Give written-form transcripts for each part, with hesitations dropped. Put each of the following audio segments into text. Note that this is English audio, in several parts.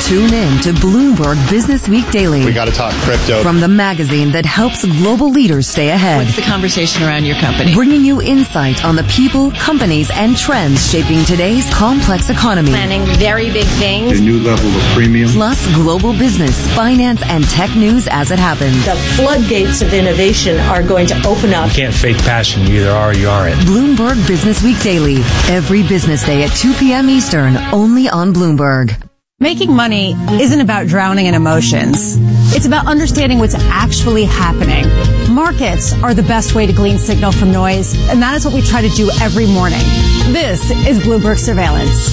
Tune in to Bloomberg Business Week Daily. We got to talk crypto. From the magazine that helps global leaders stay ahead. What's the conversation around your company? Bringing you insight on the people, companies, and trends shaping today's complex economy. Planning very big things. A new level of premium. Plus global business, finance, and tech news as it happens. The floodgates of innovation are going to open up. You can't fake passion. You either are or you aren't. Bloomberg Business Week Daily. Every business day at 2 p.m. Eastern, only on Bloomberg. Making money isn't about drowning in emotions. It's about understanding what's actually happening. Markets are the best way to glean signal from noise, and that is what we try to do every morning. This is Bloomberg Surveillance.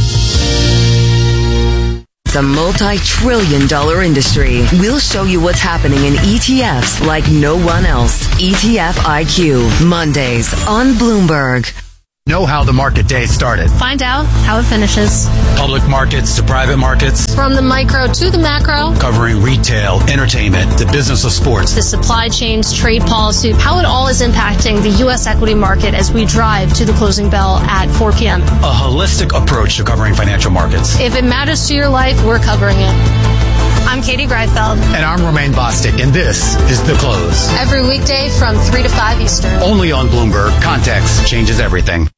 It's a multi-trillion-dollar industry. We'll show you what's happening in ETFs like no one else. ETF IQ, Mondays on Bloomberg. Know how the market day started. Find out how it finishes. Public markets to private markets. From the micro to the macro. Covering retail, entertainment, the business of sports. The supply chains, trade policy, how it all is impacting the U.S. equity market as we drive to the closing bell at 4 p.m. A holistic approach to covering financial markets. If it matters to your life, we're covering it. I'm Katie Greifeld. And I'm Romaine Bostic, and this is The Close. Every weekday from 3 to 5 Eastern. Only on Bloomberg. Context changes everything.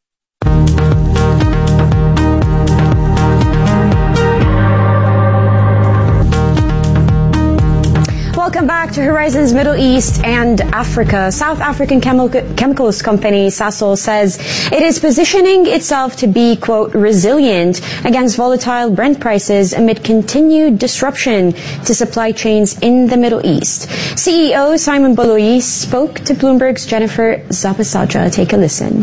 Welcome back to Horizons Middle East and Africa. South African chemicals company Sasol says it is positioning itself to be, quote, resilient against volatile Brent prices amid continued disruption to supply chains in the Middle East. CEO Simon Baloyi spoke to Bloomberg's Jennifer Zabasadra. Take a listen.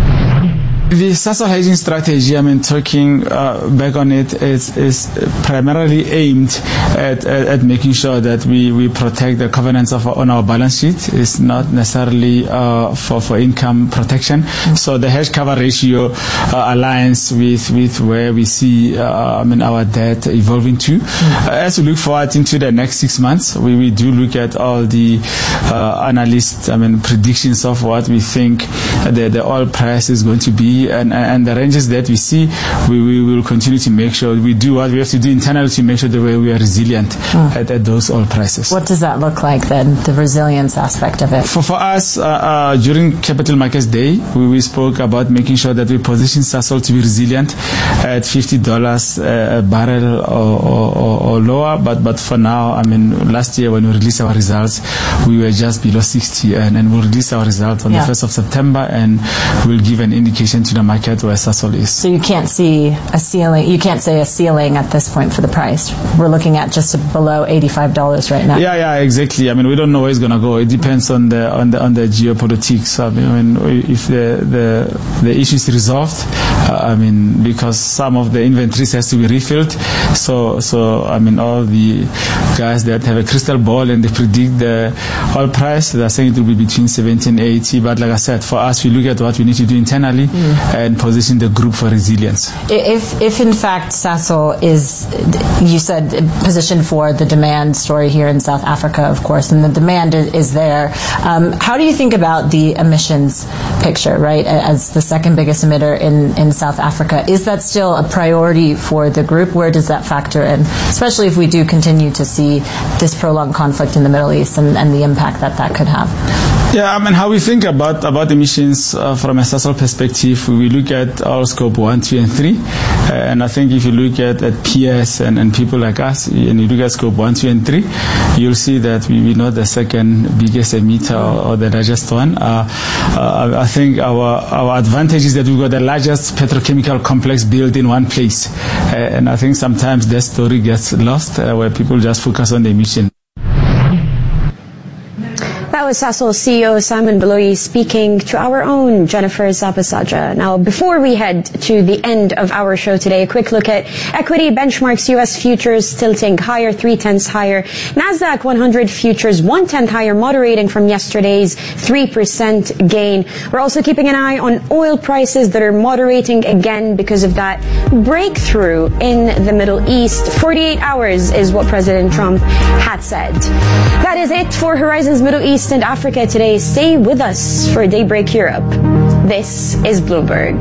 The Sasol hedging strategy, talking back on it, is primarily aimed at making sure that we protect the covenants on our balance sheet. It's not necessarily for income protection. So the hedge cover ratio aligns with where we see our debt evolving to. As we look forward into the next 6 months, we do look at all the analysts' predictions of what we think the oil price is going to be. And the ranges that we see, we will continue to make sure we do what we have to do internally to make sure that we are resilient at those oil prices. What does that look like then, the resilience aspect of it? For us, during Capital Markets Day, we spoke about making sure that we position Sasol to be resilient at $50 a barrel or lower. But for now, last year when we released our results, we were just below 60, and we'll release our results on the 1st of September, and we'll give an indication to the market where Sasol is. So you can't see a ceiling. You can't say a ceiling at this point for the price. We're looking at just below $85 right now. Yeah, exactly. We don't know where it's going to go. It depends on the geopolitics. If the issue is resolved, because some of the inventories has to be refilled. So all the guys that have a crystal ball and they predict the oil price, they're saying it will be between 70 and 80. But like I said, for us, we look at what we need to do internally and position the group for resilience. If in fact Sasol is, you said, positioned for the demand story here in South Africa, of course, and the demand is there. How do you think about the emissions picture, right, as the second biggest emitter in South Africa? Is that still a priority for the group? Where does that factor in, especially if we do continue to see this prolonged conflict in the Middle East and the impact that could have? Yeah, how we think about emissions from a Sasol perspective, we look at our scope 1, 2, and 3. And I think if you look at PS and people like us, and you look at scope 1, 2, and 3, you'll see that we're not the second biggest emitter or the largest one. I think our advantage is that we've got the largest petrochemical complex built in one place. And I think sometimes that story gets lost where people just focus on the emission. That was Sasol CEO Simon Baloyi speaking to our own Jennifer Zabasadra. Now, before we head to the end of our show today, a quick look at equity benchmarks. U.S. futures tilting higher, 0.3 higher. NASDAQ 100 futures 0.1 higher, moderating from yesterday's 3% gain. We're also keeping an eye on oil prices that are moderating again because of that breakthrough in the Middle East. 48 hours is what President Trump had said. That is it for Horizons Middle East and Africa today. Stay with us for Daybreak Europe. This is Bloomberg.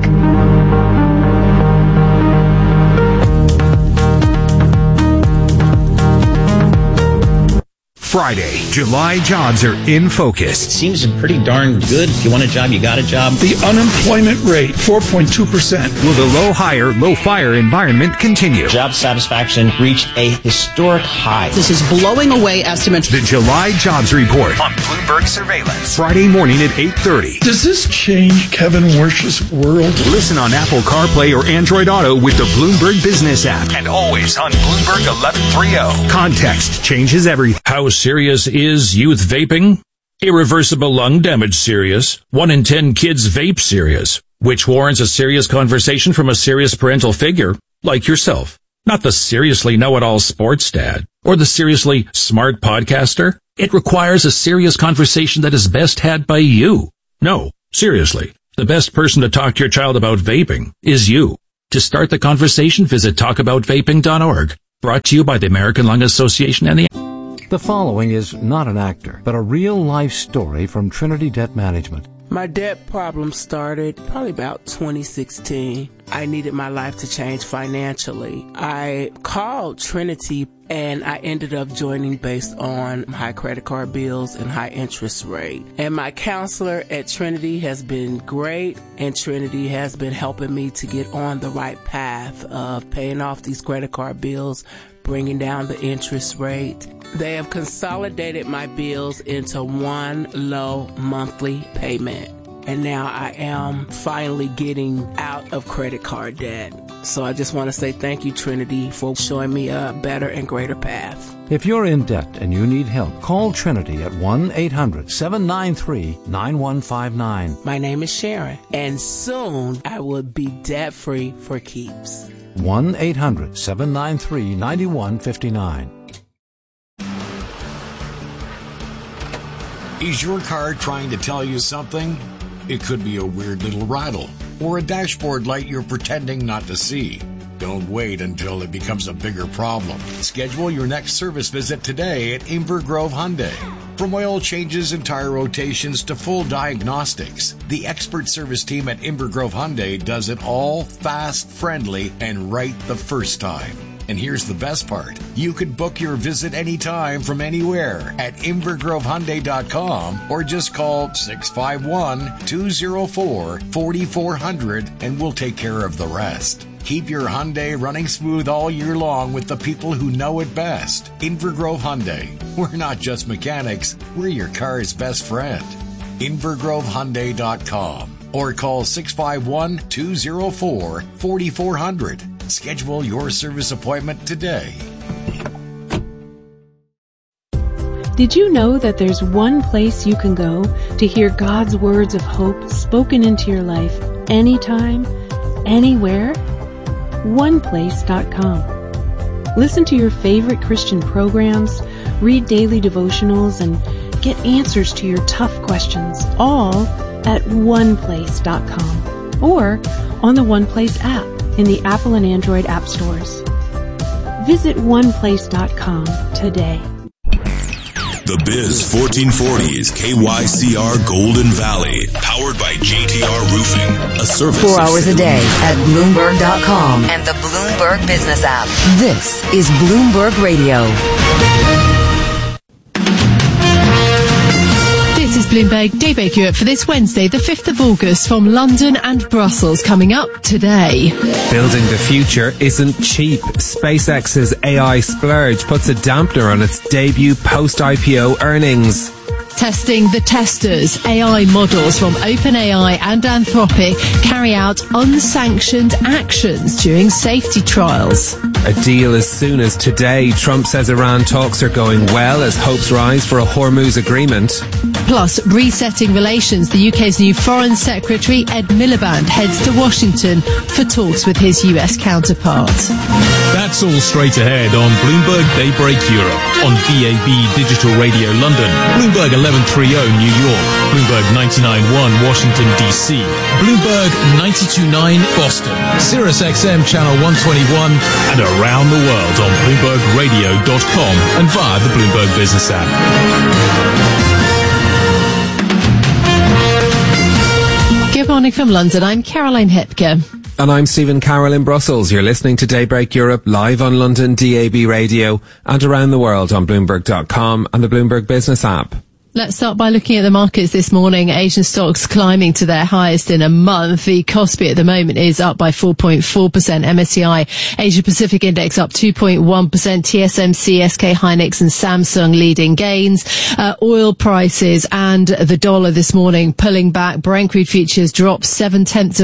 Friday, July jobs are in focus. Seems pretty darn good. If you want a job, you got a job. The unemployment rate, 4.2%. Will the low hire, low fire environment continue? Job satisfaction reached a historic high. This is blowing away estimates. The July Jobs Report on Bloomberg Surveillance. Friday morning at 8:30. Does this change Kevin Warsh's world? Listen on Apple CarPlay or Android Auto with the Bloomberg Business app. And always on Bloomberg 1130. Context changes everything. How serious is youth vaping? Irreversible lung damage serious. 1 in 10 kids vape serious, which warrants a serious conversation from a serious parental figure like yourself. Not the seriously know-it-all sports dad or the seriously smart podcaster. It requires a serious conversation that is best had by you. No, seriously, the best person to talk to your child about vaping is you. To start the conversation, visit talkaboutvaping.org. Brought to you by the American Lung Association and The following is not an actor, but a real-life story from Trinity Debt Management. My debt problem started probably about 2016. I needed my life to change financially. I called Trinity and I ended up joining based on high credit card bills and high interest rate. And my counselor at Trinity has been great, and Trinity has been helping me to get on the right path of paying off these credit card bills, bringing down the interest rate. They have consolidated my bills into one low monthly payment. And now I am finally getting out of credit card debt. So I just want to say thank you, Trinity, for showing me a better and greater path. If you're in debt and you need help, call Trinity at 1-800-793-9159. My name is Sharon, and soon I will be debt-free for keeps. 1-800-793-9159. Is your car trying to tell you something? It could be a weird little rattle or a dashboard light you're pretending not to see. Don't wait until it becomes a bigger problem. Schedule your next service visit today at Inver Grove Hyundai. From oil changes and tire rotations to full diagnostics, the expert service team at Inver Grove Hyundai does it all fast, friendly, and right the first time. And here's the best part. You could book your visit anytime from anywhere at invergrovehyundai.com or just call 651-204-4400 and we'll take care of the rest. Keep your Hyundai running smooth all year long with the people who know it best. Inver Grove Hyundai. We're not just mechanics, we're your car's best friend. invergrovehyundai.com or call 651-204-4400. Schedule your service appointment today. Did you know that there's one place you can go to hear God's words of hope spoken into your life anytime, anywhere? OnePlace.com. Listen to your favorite Christian programs, read daily devotionals, and get answers to your tough questions, all at OnePlace.com or on the OnePlace app in the Apple and Android app stores. Visit OnePlace.com today. The Biz 1440 is KYCR Golden Valley, powered by JTR Roofing, a service 4 hours a day at Bloomberg.com and the Bloomberg Business app. This is Bloomberg Radio. This is Bloomberg Daybreak Europe for this Wednesday, the 5th of August, from London and Brussels, coming up today. Building the future isn't cheap. SpaceX's AI splurge puts a dampener on its debut post-IPO earnings. Testing the testers, AI models from OpenAI and Anthropic carry out unsanctioned actions during safety trials. A deal as soon as today. Trump says Iran talks are going well as hopes rise for a Hormuz agreement. Plus, resetting relations. The UK's new Foreign Secretary, Ed Miliband, heads to Washington for talks with his US counterpart. That's all straight ahead on Bloomberg Daybreak Europe, on DAB Digital Radio London, Bloomberg 1130 New York, Bloomberg 99.1 Washington, D.C., Bloomberg 92.9 Boston, Sirius XM Channel 121, and around the world on BloombergRadio.com and via the Bloomberg Business app. Good morning from London. I'm Caroline Hepker. And I'm Stephen Carroll in Brussels. You're listening to Daybreak Europe live on London DAB radio and around the world on Bloomberg.com and the Bloomberg Business app. Let's start by looking at the markets this morning. Asian stocks climbing to their highest in a month. The Kospi at the moment is up by 4.4%. MSCI Asia Pacific Index up 2.1%. TSMC, SK Hynix and Samsung leading gains. Oil prices and the dollar this morning pulling back. Brent crude futures dropped 0.7%,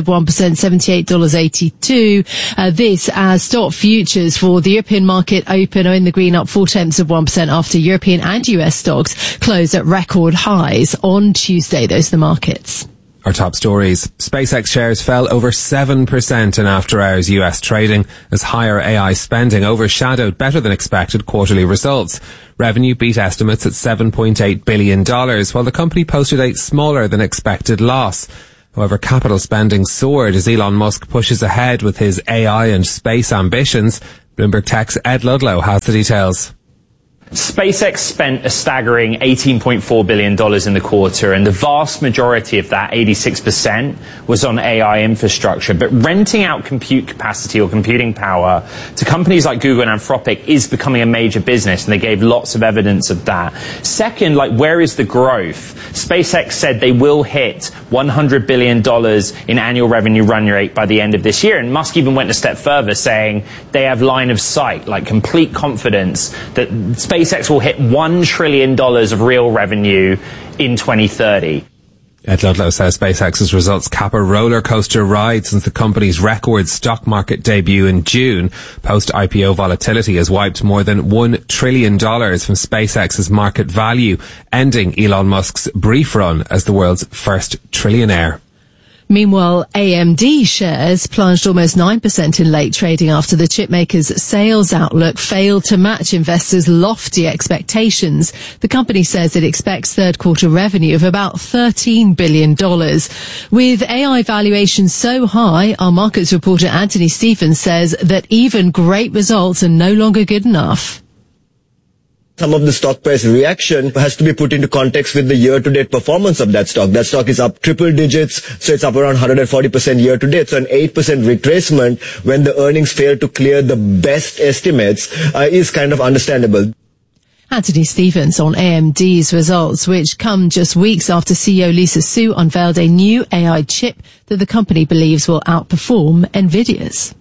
$78.82. This as stock futures for the European market open are in the green, up 0.4% after European and US stocks closed at record highs on Tuesday. Those are the markets. Our top stories. SpaceX shares fell over 7% in after-hours US trading as higher AI spending overshadowed better than expected quarterly results. Revenue beat estimates at $7.8 billion, while the company posted a smaller than expected loss. However, capital spending soared as Elon Musk pushes ahead with his AI and space ambitions. Bloomberg Tech's Ed Ludlow has the details. SpaceX spent a staggering $18.4 billion in the quarter, and the vast majority of that, 86%, was on AI infrastructure. But renting out compute capacity or computing power to companies like Google and Anthropic is becoming a major business, and they gave lots of evidence of that. Second, where is the growth? SpaceX said they will hit $100 billion in annual revenue run rate by the end of this year, and Musk even went a step further, saying they have line of sight, complete confidence that SpaceX will hit $1 trillion of real revenue in 2030. Ed Ludlow says SpaceX's results cap a roller coaster ride since the company's record stock market debut in June. Post-IPO volatility has wiped more than $1 trillion from SpaceX's market value, ending Elon Musk's brief run as the world's first trillionaire. Meanwhile, AMD shares plunged almost 9% in late trading after the chipmaker's sales outlook failed to match investors' lofty expectations. The company says it expects third quarter revenue of about $13 billion. With AI valuations so high, our markets reporter Anthony Stephens says that even great results are no longer good enough. Some of the stock price reaction has to be put into context with the year-to-date performance of that stock. That stock is up triple digits, so it's up around 140% year-to-date. So an 8% retracement when the earnings fail to clear the best estimates is kind of understandable. Anthony Stephens on AMD's results, which come just weeks after CEO Lisa Su unveiled a new AI chip that the company believes will outperform NVIDIA's.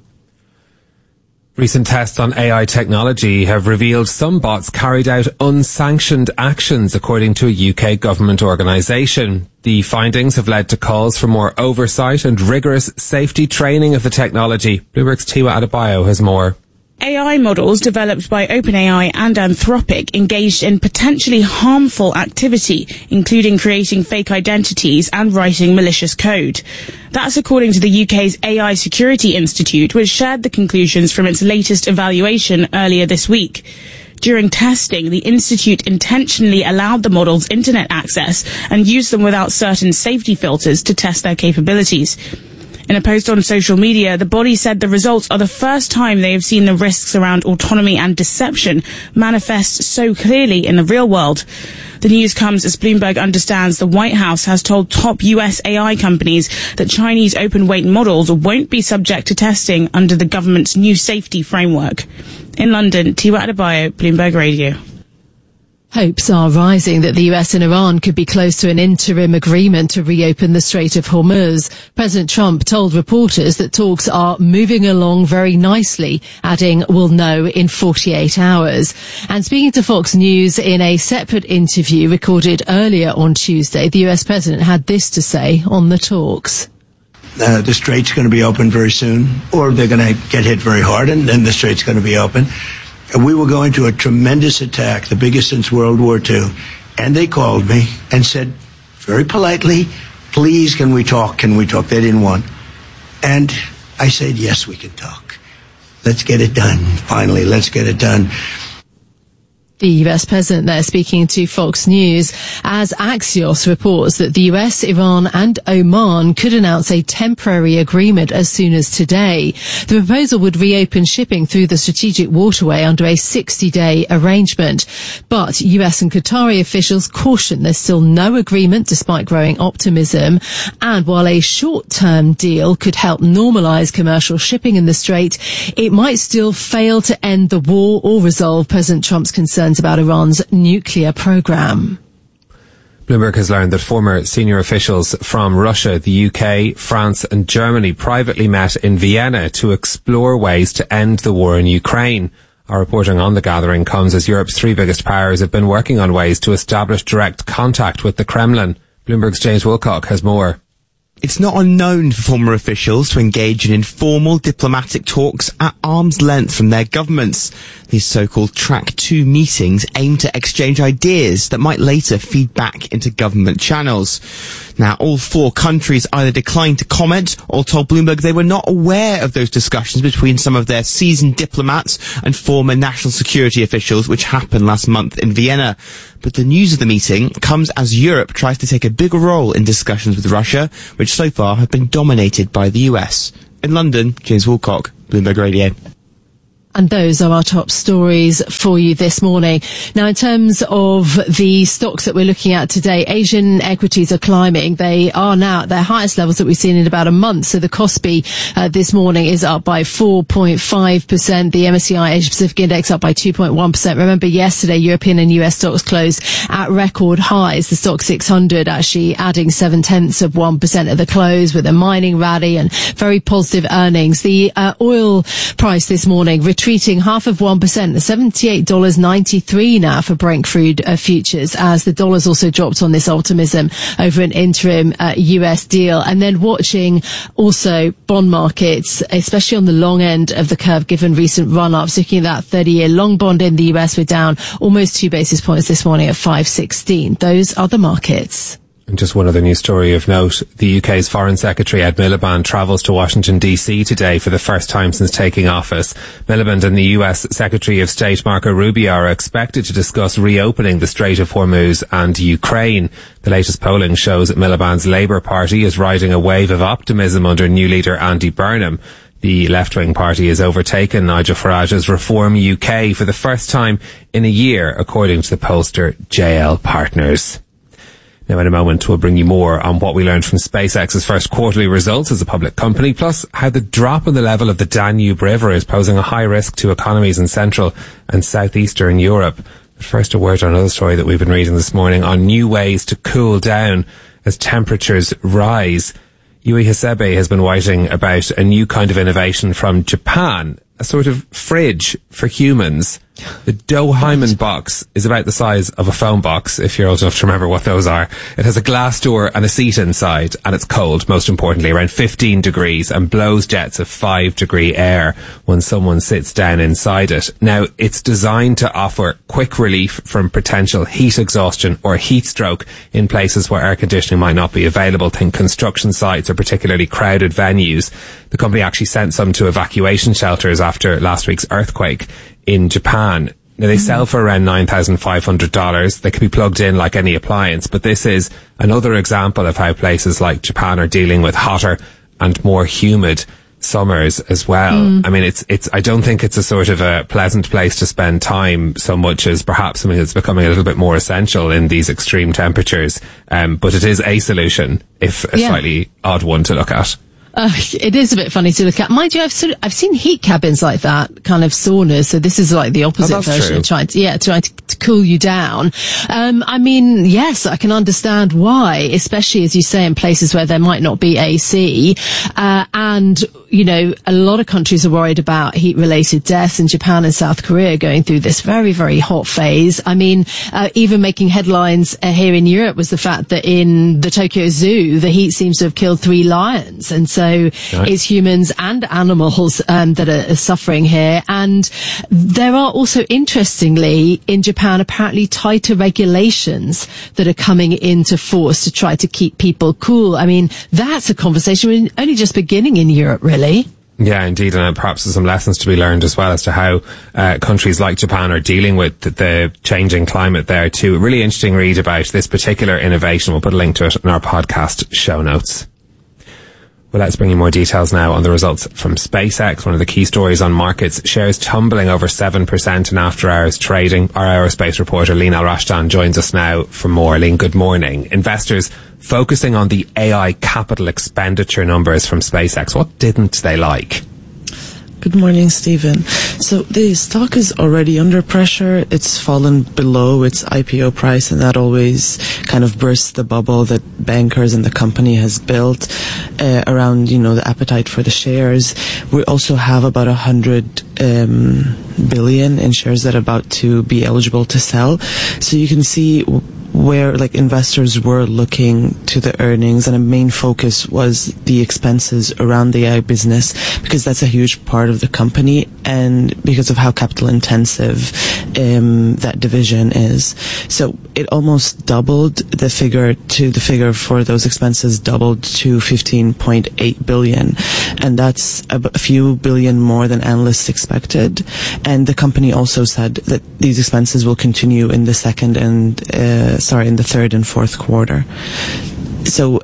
Recent tests on AI technology have revealed some bots carried out unsanctioned actions, according to a UK government organisation. The findings have led to calls for more oversight and rigorous safety training of the technology. Bloomberg's Tiwa Adebayo has more. AI models developed by OpenAI and Anthropic engaged in potentially harmful activity, including creating fake identities and writing malicious code. That's according to the UK's AI Security Institute, which shared the conclusions from its latest evaluation earlier this week. During testing, the institute intentionally allowed the models internet access and used them without certain safety filters to test their capabilities. In a post on social media, the body said the results are the first time they have seen the risks around autonomy and deception manifest so clearly in the real world. The news comes as Bloomberg understands the White House has told top US AI companies that Chinese open-weight models won't be subject to testing under the government's new safety framework. In London, Tiwa Adebayo, Bloomberg Radio. Hopes are rising that the US and Iran could be close to an interim agreement to reopen the Strait of Hormuz. President Trump told reporters that talks are moving along very nicely, adding, "We'll know in 48 hours. And speaking to Fox News in a separate interview recorded earlier on Tuesday, the US president had this to say on the talks. The Strait's going to be open very soon, or they're going to get hit very hard, and then the Strait's going to be open. And we were going to a tremendous attack, the biggest since World War II. And they called me and said, very politely, please, can we talk? Can we talk? They didn't want. And I said, yes, we can talk. Let's get it done. Finally, let's get it done. The US president there speaking to Fox News as Axios reports that the US, Iran and Oman could announce a temporary agreement as soon as today. The proposal would reopen shipping through the strategic waterway under a 60-day arrangement. But US and Qatari officials caution there's still no agreement despite growing optimism. And while a short-term deal could help normalise commercial shipping in the Strait, it might still fail to end the war or resolve President Trump's concerns about Iran's nuclear program. Bloomberg has learned that former senior officials from Russia, the UK, France and Germany privately met in Vienna to explore ways to end the war in Ukraine. Our reporting on the gathering comes as Europe's three biggest powers have been working on ways to establish direct contact with the Kremlin. Bloomberg's James Wilcock has more. It's not unknown for former officials to engage in informal diplomatic talks at arm's length from their governments. These so-called Track 2 meetings aim to exchange ideas that might later feed back into government channels. Now, all four countries either declined to comment or told Bloomberg they were not aware of those discussions between some of their seasoned diplomats and former national security officials, which happened last month in Vienna. But the news of the meeting comes as Europe tries to take a bigger role in discussions with Russia, which so far have been dominated by the US. In London, James Wilcock, Bloomberg Radio. And those are our top stories for you this morning. Now, in terms of the stocks that we're looking at today, Asian equities are climbing. They are now at their highest levels that we've seen in about a month. So the Kospi this morning is up by 4.5%. The MSCI Asia Pacific Index up by 2.1%. Remember, yesterday, European and US stocks closed at record highs. The Stoxx 600 actually adding 0.7% at the close with a mining rally and very positive earnings. The oil price this morning retreating 0.5%, $78.93 now for Brent crude futures, as the dollar's also dropped on this optimism over an interim US deal. And then watching also bond markets, especially on the long end of the curve, given recent run-ups. Looking at that 30-year long bond in the US, we're down almost 2 basis points this morning at 5.16. Those are the markets. And just one other news story of note. The UK's Foreign Secretary Ed Miliband travels to Washington DC today for the first time since taking office. Miliband and the US Secretary of State Marco Rubio are expected to discuss reopening the Strait of Hormuz and Ukraine. The latest polling shows that Miliband's Labour Party is riding a wave of optimism under new leader Andy Burnham. The left-wing party has overtaken Nigel Farage's Reform UK for the first time in a year, according to the pollster JL Partners. Now, in a moment, we'll bring you more on what we learned from SpaceX's first quarterly results as a public company, plus how the drop in the level of the Danube River is posing a high risk to economies in Central and Southeastern Europe. But first, a word on another story that we've been reading this morning on new ways to cool down as temperatures rise. Yui Hasebe has been writing about a new kind of innovation from Japan, a sort of fridge for humans. The Dohyman box is about the size of a phone box, if you're old enough to remember what those are. It has a glass door and a seat inside, and it's cold, most importantly, around 15 degrees, and blows jets of 5-degree air when someone sits down inside it. Now, it's designed to offer quick relief from potential heat exhaustion or heat stroke in places where air conditioning might not be available. Think construction sites or particularly crowded venues. The company actually sent some to evacuation shelters after last week's earthquake in Japan. Now, they sell for around $9,500. They can be plugged in like any appliance, but this is another example of how places like Japan are dealing with hotter and more humid summers as well. I mean, I don't think it's a sort of a pleasant place to spend time so much as perhaps something that's becoming a little bit more essential in these extreme temperatures. But it is a solution, if a slightly odd one to look at. It is a bit funny to look at. Mind you, I've seen heat cabins like that, kind of saunas. So this is like the opposite version of trying to cool you down. I mean, yes, I can understand why, especially as you say in places where there might not be AC. And, you know, a lot of countries are worried about heat related deaths, in Japan and South Korea going through this very, very hot phase. I mean, even making headlines here in Europe was the fact that in the Tokyo Zoo, the heat seems to have killed 3 lions. And so it's humans and animals that are suffering here. And there are also, interestingly, in Japan, apparently tighter regulations that are coming into force to try to keep people cool. I mean, that's a conversation we're only just beginning in Europe, really. Yeah, indeed, and perhaps there's some lessons to be learned as well as to how countries like Japan are dealing with the changing climate there too. A really interesting read about this particular innovation. We'll put a link to it in our podcast show notes. Well, let's bring you more details now on the results from SpaceX, one of the key stories on markets. Shares tumbling over 7% in after-hours trading. Our aerospace reporter, Lean Al-Rashdan, joins us now for more. Lean, good morning. Investors focusing on the AI capital expenditure numbers from SpaceX. What didn't they like? Good morning, Stephen. So the stock is already under pressure. It's fallen below its IPO price, and that always kind of bursts the bubble that bankers and the company has built around, the appetite for the shares. We also have about 100 billion in shares that are about to be eligible to sell. So you can see where investors were looking to the earnings, and a main focus was the expenses around the AI business, because that's a huge part of the company and because of how capital intensive that division is. So it almost doubled the figure for those expenses doubled to 15.8 billion, and that's a few billion more than analysts expected. And the company also said that these expenses will continue in the third and fourth quarter. So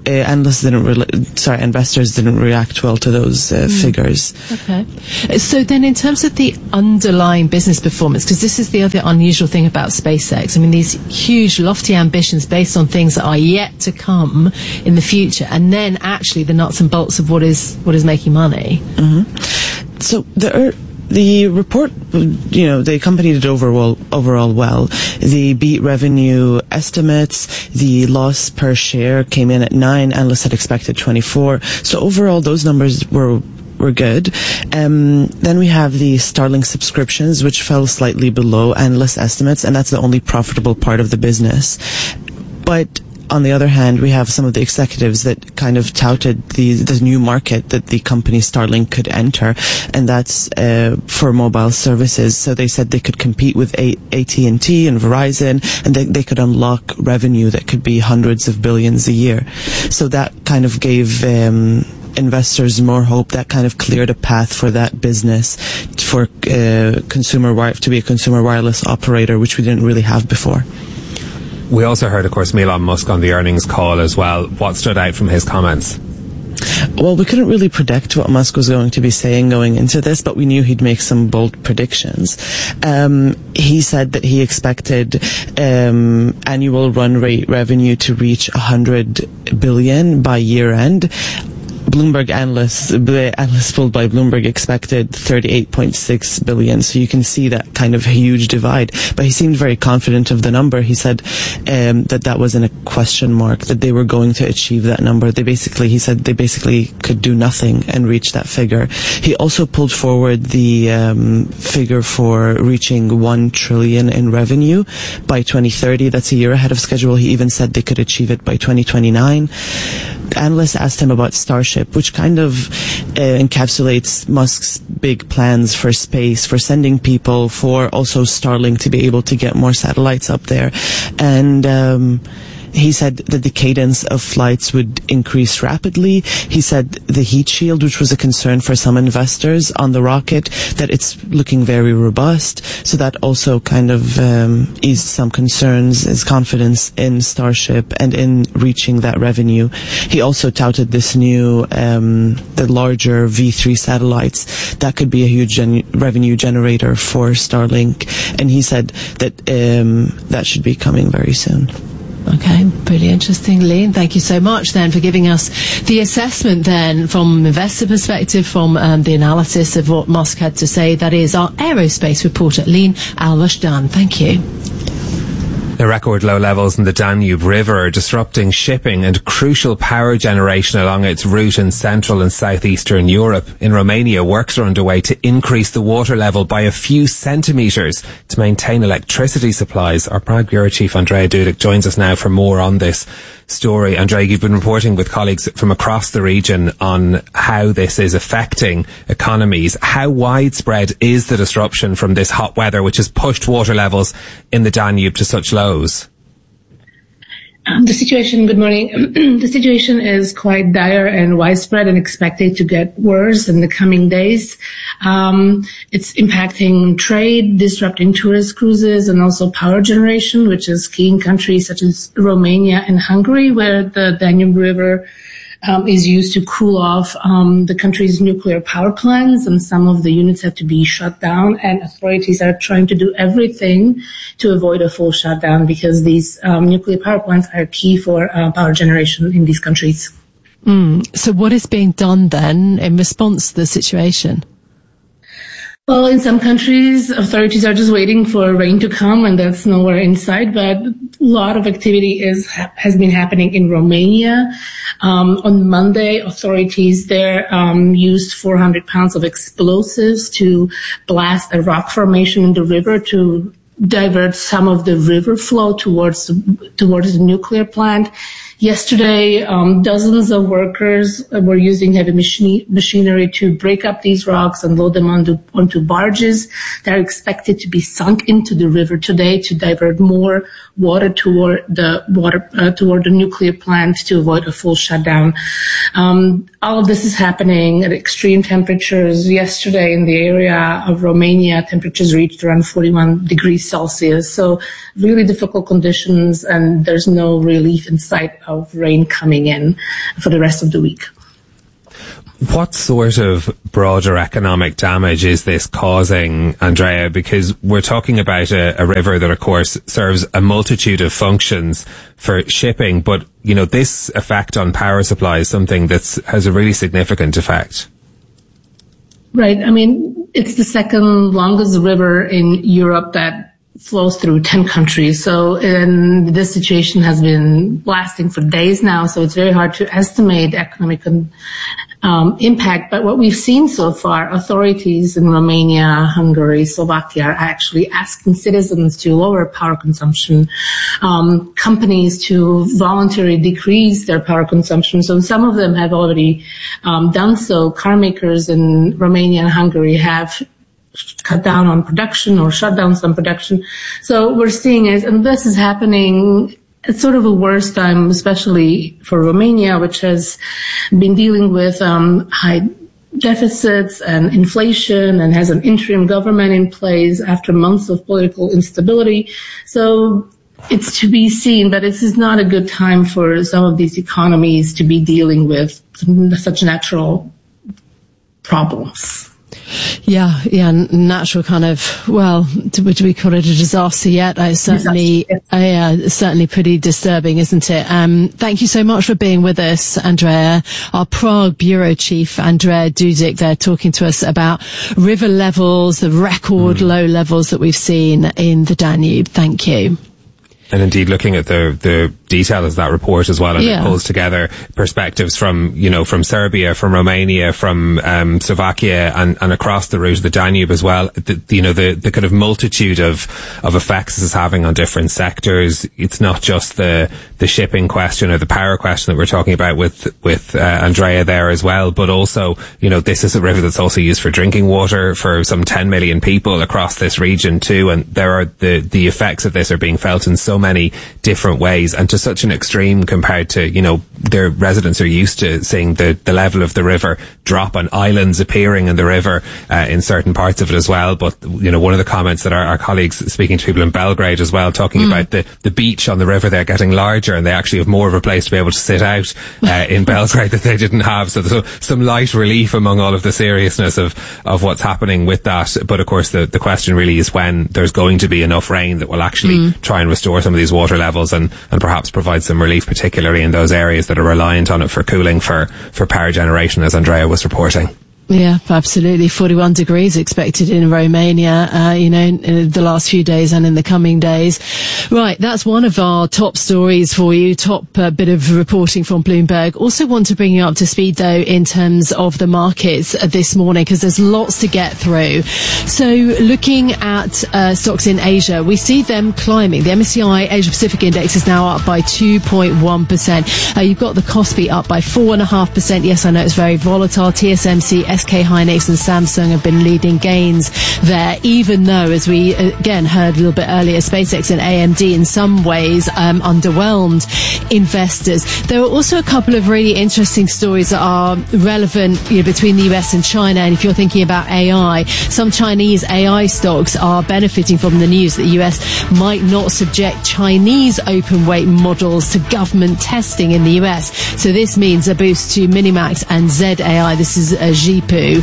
investors didn't react well to those figures. Okay. So then in terms of the underlying business performance, because this is the other unusual thing about SpaceX, I mean, these huge lofty ambitions based on things that are yet to come in the future, and then actually the nuts and bolts of what is making money. Mm-hmm. So the report, the company did overall well. They beat revenue estimates. The loss per share came in at 9. Analysts had expected 24. So overall, those numbers were good. Then we have the Starlink subscriptions, which fell slightly below analyst estimates, and that's the only profitable part of the business. But on the other hand, we have some of the executives that kind of touted the new market that the company Starlink could enter, and that's for mobile services. So they said they could compete with AT&T and Verizon, and they could unlock revenue that could be hundreds of billions a year. So that kind of gave investors more hope. That kind of cleared a path for that business for to be a consumer wireless operator, which we didn't really have before. We also heard, of course, Elon Musk on the earnings call as well. What stood out from his comments? Well, we couldn't really predict what Musk was going to be saying going into this, but we knew he'd make some bold predictions. He said that he expected annual run rate revenue to reach 100 billion by year end. The analysts pulled by Bloomberg expected 38.6 billion. So you can see that kind of huge divide. But he seemed very confident of the number. He said that wasn't a question mark, that they were going to achieve that number. He said they basically could do nothing and reach that figure. He also pulled forward the figure for reaching 1 trillion in revenue by 2030. That's a year ahead of schedule. He even said they could achieve it by 2029. Analysts asked him about Starship, which kind of encapsulates Musk's big plans for space, for sending people, for also Starlink to be able to get more satellites up there. And he said that the cadence of flights would increase rapidly. He said the heat shield, which was a concern for some investors on the rocket, that it's looking very robust. So that also kind of eased some concerns, his confidence in Starship and in reaching that revenue. He also touted this new, the larger V3 satellites. That could be a huge revenue generator for Starlink. And he said that that should be coming very soon. Okay, pretty interesting, Lean. Thank you so much then for giving us the assessment then from investor perspective, from the analysis of what Musk had to say. That is our aerospace reporter, Lean Al-Rashdan. Thank you. The record low levels in the Danube River are disrupting shipping and crucial power generation along its route in Central and Southeastern Europe. In Romania, works are underway to increase the water level by a few centimetres to maintain electricity supplies. Our Prague Bureau Chief Andrea Dudic joins us now for more on this story. Andrea, you've been reporting with colleagues from across the region on how this is affecting economies. How widespread is the disruption from this hot weather, which has pushed water levels in the Danube to such lows? Good morning. The situation is quite dire and widespread and expected to get worse in the coming days. It's impacting trade, disrupting tourist cruises, and also power generation, which is key in countries such as Romania and Hungary, where the Danube River is used to cool off the country's nuclear power plants, and some of the units have to be shut down, and authorities are trying to do everything to avoid a full shutdown because these nuclear power plants are key for power generation in these countries. So what is being done then in response to the situation? Well, in some countries, authorities are just waiting for rain to come, and that's nowhere in sight. But a lot of activity has been happening in Romania. On Monday, authorities there used 400 pounds of explosives to blast a rock formation in the river to divert some of the river flow towards the nuclear plant. Yesterday, dozens of workers were using heavy machinery to break up these rocks and load them onto barges that are expected to be sunk into the river today to divert more water toward the nuclear plant to avoid a full shutdown. All of this is happening at extreme temperatures. Yesterday, in the area of Romania, temperatures reached around 41 degrees Celsius. So really difficult conditions, and there's no relief in sight of rain coming in for the rest of the week. What sort of broader economic damage is this causing, Andrea? Because we're talking about a river that, of course, serves a multitude of functions for shipping, but, you know, this effect on power supply is something that has a really significant effect. Right. I mean, it's the second longest river in Europe that flows through 10 countries. So, and this situation has been lasting for days now. So it's very hard to estimate economic impact. But what we've seen so far, authorities in Romania, Hungary, Slovakia are actually asking citizens to lower power consumption, companies to voluntarily decrease their power consumption. So some of them have already done so. Car makers in Romania and Hungary have cut down on production or shut down some production. So we're seeing it, and this is happening at sort of a worse time, especially for Romania, which has been dealing with high deficits and inflation and has an interim government in place after months of political instability. So it's to be seen, but this is not a good time for some of these economies to be dealing with such natural problems. Yeah, natural kind of, well, do we call it a disaster yet? It's certainly, certainly pretty disturbing, isn't it? Thank you so much for being with us, Andrea. Our Prague Bureau Chief, Andrea Dudik, there talking to us about river levels, the record low levels that we've seen in the Danube. Thank you. And indeed, looking at the detail of that report as well, and it pulls together perspectives from, you know, from Serbia, from Romania, from Slovakia, and across the route of the Danube as well. The kind of multitude of effects this is having on different sectors. It's not just the shipping question or the power question that we're talking about with Andrea there as well, but also, you know, this is a river that's also used for drinking water for some 10 million people across this region too, and there are the effects of this are being felt in so many different ways, and to such an extreme compared to, you know, their residents are used to seeing the level of the river drop and islands appearing in the river in certain parts of it as well. But, you know, one of the comments that our colleagues speaking to people in Belgrade as well, talking about the beach on the river there getting larger, and they actually have more of a place to be able to sit out in Belgrade that they didn't have. So there's some light relief among all of the seriousness of what's happening with that. But of course the question really is when there's going to be enough rain that will actually try and restore some of these water levels and perhaps provide some relief, particularly in those areas that are reliant on it for cooling for power generation, as Andrea was reporting. Yeah, absolutely. 41 degrees expected in Romania, in the last few days and in the coming days. Right, that's one of our top stories for you, top bit of reporting from Bloomberg. Also want to bring you up to speed, though, in terms of the markets this morning, because there's lots to get through. So looking at stocks in Asia, we see them climbing. The MSCI Asia Pacific Index is now up by 2.1%. You've got the Kospi up by 4.5%. Yes, I know it's very volatile. TSMC SK Hynix and Samsung have been leading gains there, even though, as we again heard a little bit earlier, SpaceX and AMD in some ways underwhelmed investors. There are also a couple of really interesting stories that are relevant between the US and China. And if you're thinking about AI, some Chinese AI stocks are benefiting from the news that the US might not subject Chinese open weight models to government testing in the US. So this means a boost to Minimax and ZAI. This is Zhipu.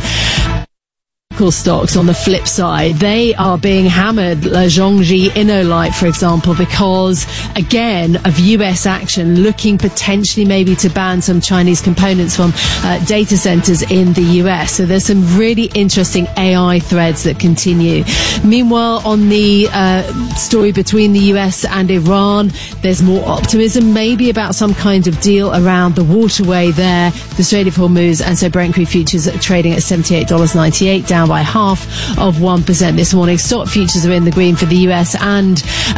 Stocks on the flip side, they are being hammered. Zhongji InnoLight, for example, because again of US action looking potentially maybe to ban some Chinese components from data centers in the US. So there's some really interesting AI threads that continue. Meanwhile, on the story between the US and Iran, there's more optimism maybe about some kind of deal around the waterway there, the Strait of Hormuz, and so Brent crude futures are trading at $78.98, down by 0.5% this morning. Stock futures are in the green for the US and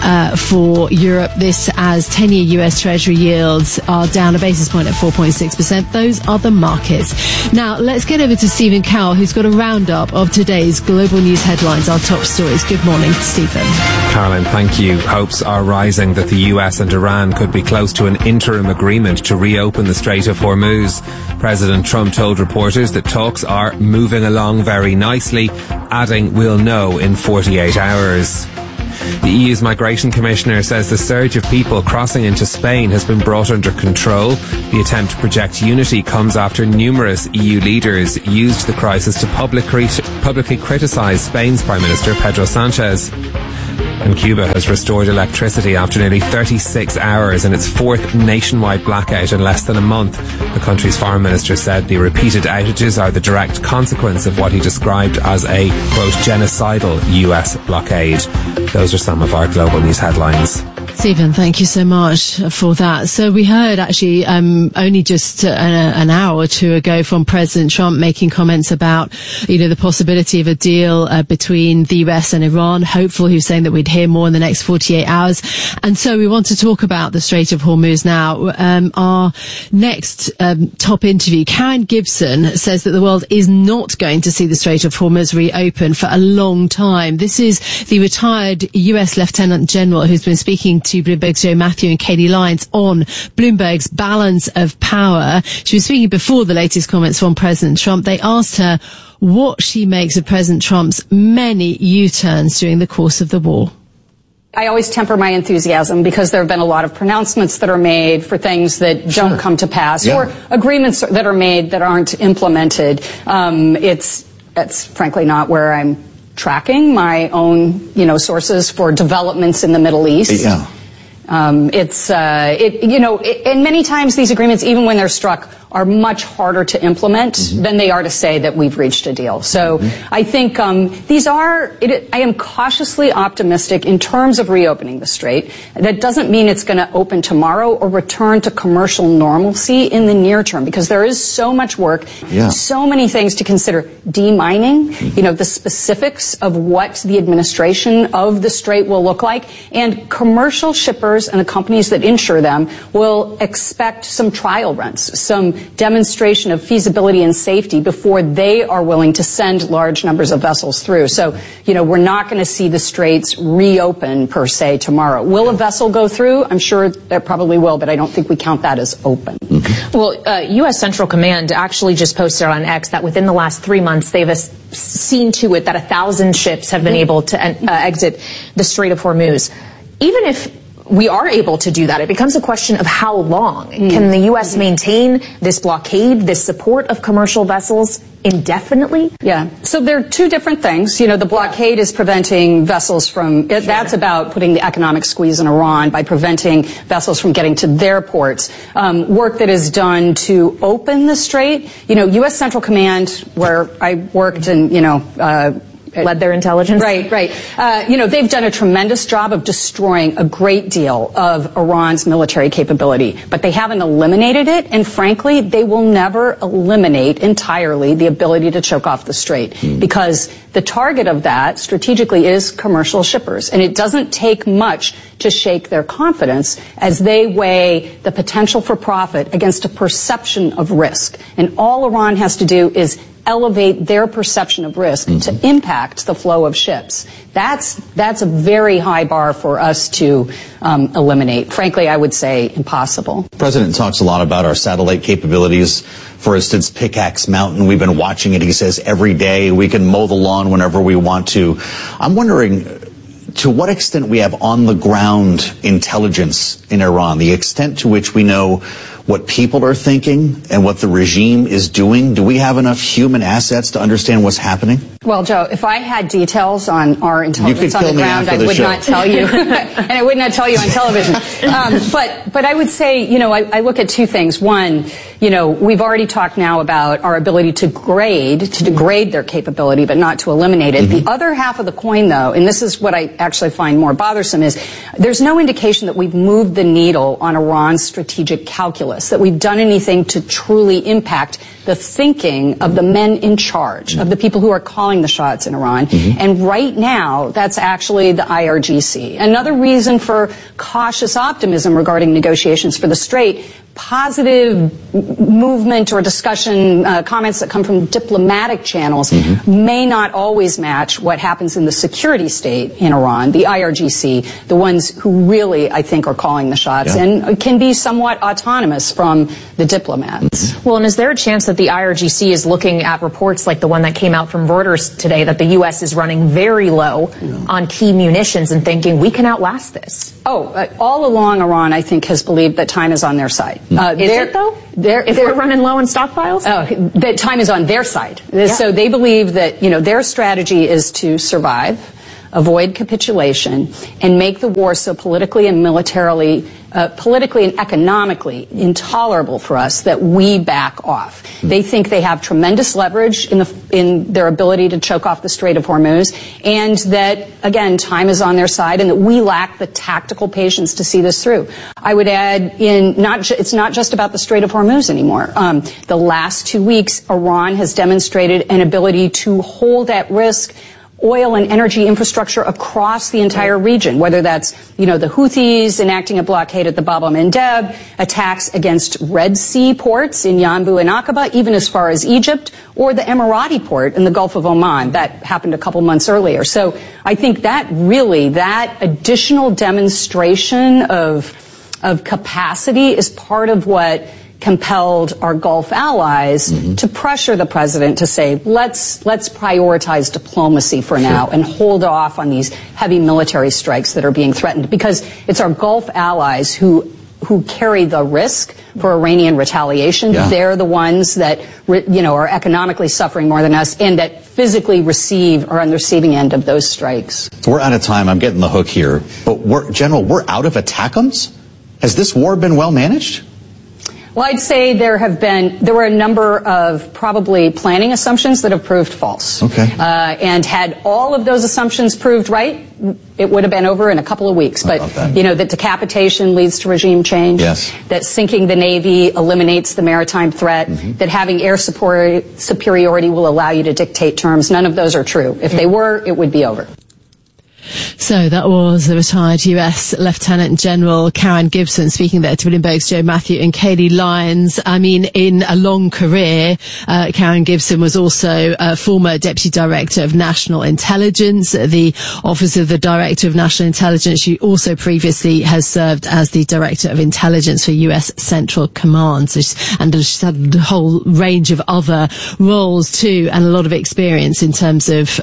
for Europe. This as 10-year US Treasury yields are down a basis point at 4.6%. Those are the markets. Now, let's get over to Stephen Cowell, who's got a roundup of today's global news headlines, our top stories. Good morning, Stephen. Caroline, thank you. Hopes are rising that the US and Iran could be close to an interim agreement to reopen the Strait of Hormuz. President Trump told reporters that talks are moving along very nicely, adding, "We'll know in 48 hours." The EU's Migration Commissioner says the surge of people crossing into Spain has been brought under control. The attempt to project unity comes after numerous EU leaders used the crisis to publicly criticise Spain's Prime Minister Pedro Sanchez. And Cuba has restored electricity after nearly 36 hours in its fourth nationwide blackout in less than a month. The country's foreign minister said the repeated outages are the direct consequence of what he described as a, quote, genocidal US blockade. Those are some of our global news headlines. Stephen, thank you so much for that. So we heard actually only just an hour or two ago from President Trump making comments about, the possibility of a deal between the US and Iran. Hopeful, he was saying that we'd hear more in the next 48 hours. And so we want to talk about the Strait of Hormuz now. Our next top interview, Karen Gibson, says that the world is not going to see the Strait of Hormuz reopen for a long time. This is the retired US Lieutenant General who's been speaking to Bloomberg's Joe Matthew and Katie Lyons on Bloomberg's balance of power. She was speaking before the latest comments from President Trump. They asked her what she makes of President Trump's many U-turns during the course of the war. I always temper my enthusiasm because there have been a lot of pronouncements that are made for things that don't come to pass, or agreements that are made that aren't implemented. It's frankly not where I'm tracking my own, sources for developments in the Middle East. Yeah. And many times these agreements, even when they're struck, are much harder to implement than they are to say that we've reached a deal. So I think I am cautiously optimistic in terms of reopening the Strait. That doesn't mean it's going to open tomorrow or return to commercial normalcy in the near term, because there is so much work, so many things to consider. Demining, the specifics of what the administration of the Strait will look like, and commercial shippers and the companies that insure them will expect some trial runs, some demonstration of feasibility and safety before they are willing to send large numbers of vessels through. So, we're not going to see the straits reopen per se tomorrow. Will a vessel go through? I'm sure that probably will, but I don't think we count that as open. Well, U.S. Central Command actually just posted on X that within the last 3 months, they've seen to it that 1,000 ships have been able to exit the Strait of Hormuz. Even if we are able to do that, it becomes a question of how long. Can the U.S. maintain this blockade, this support of commercial vessels indefinitely? Yeah. So there are two different things. The blockade is preventing vessels from, that's about putting the economic squeeze on Iran by preventing vessels from getting to their ports. Work that is done to open the strait. U.S. Central Command, where I worked and, led their intelligence. Right. They've done a tremendous job of destroying a great deal of Iran's military capability, but they haven't eliminated it, and frankly, they will never eliminate entirely the ability to choke off the strait, because the target of that strategically is commercial shippers, and it doesn't take much to shake their confidence as they weigh the potential for profit against a perception of risk. And all Iran has to do is elevate their perception of risk to impact the flow of ships. That's a very high bar for us to eliminate. Frankly, I would say impossible. The President talks a lot about our satellite capabilities. For instance, Pickaxe Mountain, we've been watching it. He says every day we can mow the lawn whenever we want to. I'm wondering to what extent we have on-the-ground intelligence in Iran, the extent to which we know what people are thinking and what the regime is doing. Do we have enough human assets to understand what's happening? Well, Joe, if I had details on our intelligence on the ground, I would not tell you. And I would not tell you on television. But I would say, I look at two things. One, we've already talked now about our ability to degrade their capability, but not to eliminate it. The other half of the coin, though, and this is what I actually find more bothersome, is there's no indication that we've moved the needle on Iran's strategic calculus, that we've done anything to truly impact the thinking of the men in charge, of the people who are calling the shots in Iran. And right now, that's actually the IRGC. Another reason for cautious optimism regarding negotiations for the Strait, positive movement or discussion, comments that come from diplomatic channels may not always match what happens in the security state in Iran, the IRGC, the ones who really, I think, are calling the shots and can be somewhat autonomous from the diplomats. Well, and is there a chance that the IRGC is looking at reports like the one that came out from Reuters today that the U.S. is running very low on key munitions and thinking we can outlast this? All along, Iran, I think, has believed that time is on their side. Is it, though? If we're running low on stockpiles? That time is on their side. So they believe that, their strategy is to survive, avoid capitulation, and make the war so politically and militarily, politically and economically intolerable for us that we back off. They think they have tremendous leverage in their ability to choke off the Strait of Hormuz, and that, again, time is on their side, and that we lack the tactical patience to see this through. I would add, it's not just about the Strait of Hormuz anymore. The last 2 weeks, Iran has demonstrated an ability to hold at risk oil and energy infrastructure across the entire region, whether that's, the Houthis enacting a blockade at the Bab el-Mandeb, attacks against Red Sea ports in Yanbu and Aqaba, even as far as Egypt, or the Emirati port in the Gulf of Oman. That happened a couple months earlier. So I think that additional demonstration of capacity is part of what compelled our Gulf allies to pressure the president to say, let's prioritize diplomacy for now and hold off on these heavy military strikes that are being threatened, because it's our Gulf allies who carry the risk for Iranian retaliation. They're the ones that are economically suffering more than us, and that physically are on the receiving end of those strikes. We're out of time. I'm getting the hook here, but General, we're out of ATACMS. Has this war been well managed? Well, I'd say there were a number of probably planning assumptions that have proved false. And had all of those assumptions proved right, it would have been over in a couple of weeks. But, that decapitation leads to regime change, that sinking the Navy eliminates the maritime threat, that having air superiority will allow you to dictate terms. None of those are true. If they were, it would be over. So that was the retired US Lieutenant General Karen Gibson speaking there to Bloomberg's Joe Matthew and Katie Lyons. I mean, in a long career, Karen Gibson was also a former Deputy Director of National Intelligence, the Office of the Director of National Intelligence. She also previously has served as the Director of Intelligence for US Central Command. And she's had a whole range of other roles too, and a lot of experience in terms of,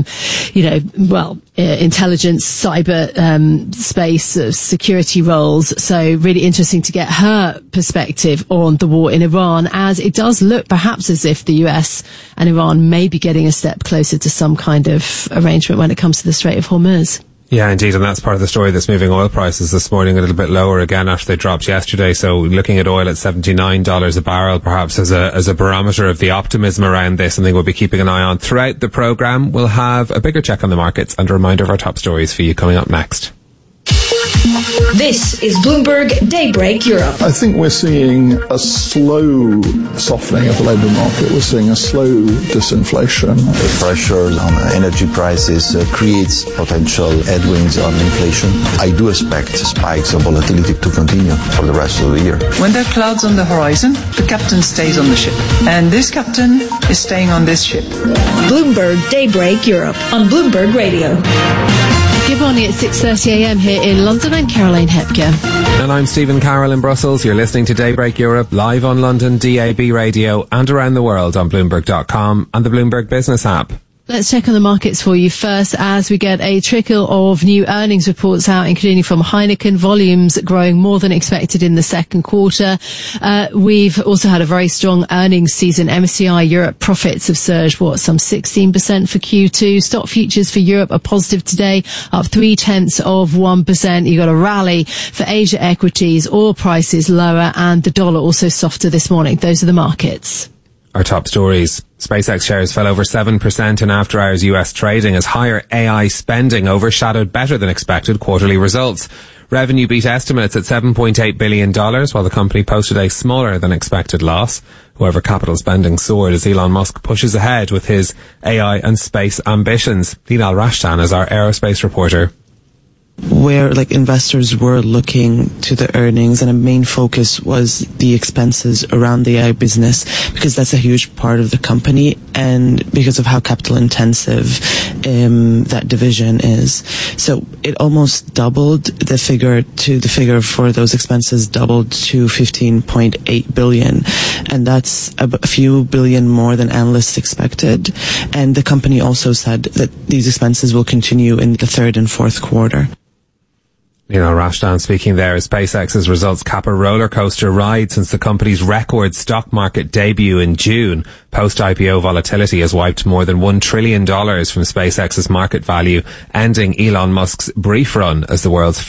intelligence, cyber space, security roles. So really interesting to get her perspective on the war in Iran, as it does look perhaps as if the US and Iran may be getting a step closer to some kind of arrangement when it comes to the Strait of Hormuz. Yeah, indeed, and that's part of the story that's moving oil prices this morning a little bit lower again after they dropped yesterday. So looking at oil at $79 a barrel, perhaps as a barometer of the optimism around this, something we'll be keeping an eye on throughout the programme. We'll have a bigger check on the markets and a reminder of our top stories for you coming up next. This is Bloomberg Daybreak Europe. I think we're seeing a slow softening of the labour market. We're seeing a slow disinflation. The pressures on energy prices creates potential headwinds on inflation. I do expect spikes of volatility to continue for the rest of the year. When there are clouds on the horizon, the captain stays on the ship. And this captain is staying on this ship. Bloomberg Daybreak Europe on Bloomberg Radio. Good morning at 6:30am here in London. I'm Caroline Hepker. And I'm Stephen Carroll in Brussels. You're listening to Daybreak Europe live on London DAB radio and around the world on Bloomberg.com and the Bloomberg Business app. Let's check on the markets for you first as we get a trickle of new earnings reports out, including from Heineken. Volumes growing more than expected in the second quarter. We've also had a very strong earnings season. MSCI Europe profits have surged, some 16% for Q2. Stock futures for Europe are positive today, up 0.3%. You got a rally for Asia equities, oil prices lower, and the dollar also softer this morning. Those are the markets. Our top stories. SpaceX shares fell over 7% in after-hours US trading as higher AI spending overshadowed better than expected quarterly results. Revenue beat estimates at $7.8 billion, while the company posted a smaller than expected loss. However, capital spending soared as Elon Musk pushes ahead with his AI and space ambitions. Nilal Rashtan is our aerospace reporter. Where investors were looking to the earnings, and a main focus was the expenses around the AI business, because that's a huge part of the company and because of how capital intensive that division is. So it almost doubled the figure for those expenses doubled to 15.8 billion, and that's a few billion more than analysts expected. And the company also said that these expenses will continue in the third and fourth quarter. Rashtan speaking there as SpaceX's results cap a roller coaster ride since the company's record stock market debut in June. Post-IPO volatility has wiped more than $1 trillion from SpaceX's market value, ending Elon Musk's brief run as the world's